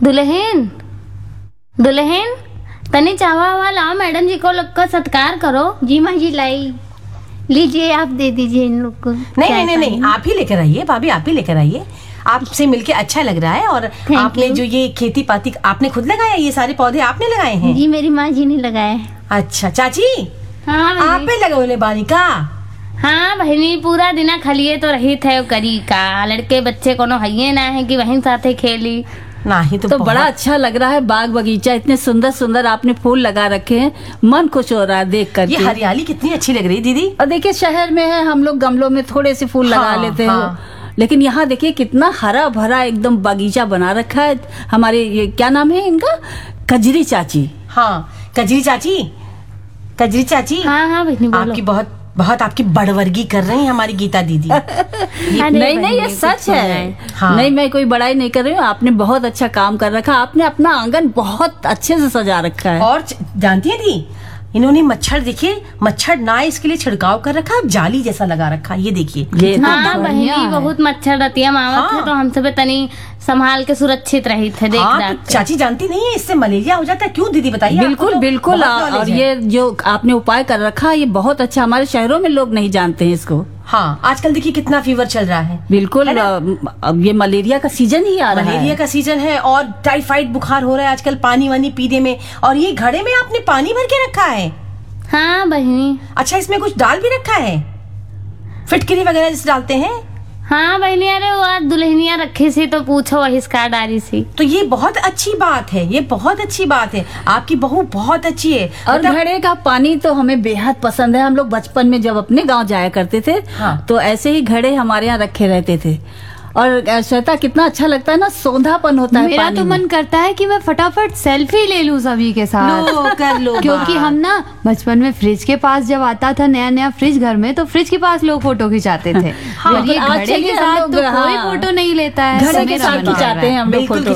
दुल्हन दुल्हन तनी चावा हुआ लाओ, मैडम जी को लोग का सत्कार करो। जी माँ जी लाई, लीजिए आप दे दीजिए इन लोग को। नहीं, आप ही लेकर आइए भाभी, आप ही लेकर आइए। आपसे मिलके अच्छा लग रहा है। और आपने जो ये खेती पाती आपने खुद लगाया, ये सारे पौधे आपने लगाए हैं? जी मेरी माँ जी ने लगाए। अच्छा चाची, हाँ आप पे लगे बारी का? हाँ बहनी, पूरा दिना खलिए तो रही थे करी का, लड़के बच्चे कोनो हइये ना है कि वहीं साथे खेली नहीं। तो बड़ा अच्छा लग रहा है। बाग बगीचा इतने सुंदर सुंदर आपने फूल लगा रखे हैं, मन खुश हो रहा है देख कर। ये हरियाली कितनी अच्छी लग रही है दीदी। और देखिए शहर में है, हम लोग गमलों में थोड़े से फूल लगा लेते हैं, लेकिन यहाँ देखिए कितना हरा भरा एकदम बगीचा बना रखा है। हमारे ये क्या नाम है इनका, कजरी चाची। हाँ कजरी चाची, कजरी चाची। हाँ बहनी बोलो। आपकी बहुत आपकी बड़वर्गी कर रही है हमारी गीता दीदी। नहीं ये सच है। हाँ। नहीं मैं कोई बड़ाई नहीं कर रही हूँ, आपने बहुत अच्छा काम कर रखा। आपने अपना आंगन बहुत अच्छे से सजा रखा है। और जानती है दी, इन्होंने मच्छर देखिए, मच्छर ना इसके लिए छिड़काव कर रखा, जाली जैसा लगा रखा। ये देखिए। हाँ बहनी, बहुत मच्छर रहती है मावत है, तो हमसे भी तनी संभाल के सुरक्षित रही थे। देख चाची जानती नहीं है इससे मलेरिया हो जाता है। क्यों दीदी बताइए? बिल्कुल बिल्कुल। और ये जो आपने उपाय कर रखा है ये बहुत अच्छा, हमारे शहरों में लोग नहीं जानते हैं इसको। हाँ आजकल देखिए कितना फीवर चल रहा है। बिल्कुल। अब ये मलेरिया का सीजन ही आ रहा है। मलेरिया का सीजन है और टाइफाइड बुखार हो रहा है आजकल पानी वानी पीने में। और ये घड़े में आपने पानी भर के रखा है? हाँ बहनी। अच्छा इसमें कुछ डाल भी रखा है, फिटकरी वगैरह जिसे डालते हैं? हाँ बहनी, अरे वो आज दुल्हनिया रखी सी तो पूछो वही इसका डारी सी। तो ये बहुत अच्छी बात है, ये बहुत अच्छी बात है। आपकी बहू बहुत अच्छी है। और घड़े का पानी तो हमें बेहद पसंद है। हम लोग बचपन में जब अपने गांव जाया करते थे, तो ऐसे ही घड़े हमारे यहाँ रखे रहते थे। और श्वेता कितना अच्छा लगता है ना, सौंधापन होता है। मेरा तो मन करता है कि मैं फटाफट सेल्फी ले लूं सभी के साथ। कर लो क्योंकि हम ना बचपन में फ्रिज के पास जब आता था नया नया फ्रिज घर में, तो फ्रिज के पास लोग फोटो खिंचाते थे। और ये घड़े के साथ तो कोई फोटो नहीं लेता है। घड़े के साथ खिंचाते हैं हम लोग फोटो।